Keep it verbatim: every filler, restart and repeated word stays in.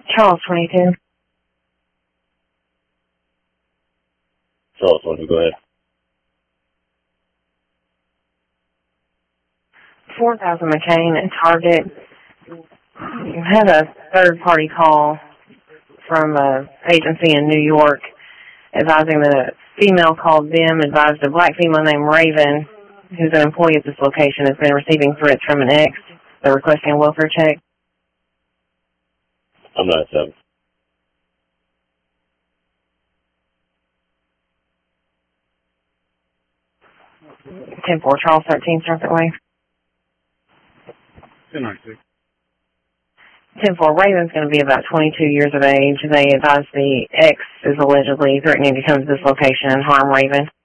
Charles twenty-two. Charles twenty-two, go ahead. four thousand McCain at Target. You had a third-party call from an agency in New York advising that a female called them, advised a black female named Raven, who's an employee at this location, has been receiving threats from an ex. They're requesting a welfare check. I'm not seven. ten four, Charles thirteen, start that way. ten ninety-six. ten four, Raven's going to be about twenty-two years of age. They advise the ex is allegedly threatening to come to this location and harm Raven.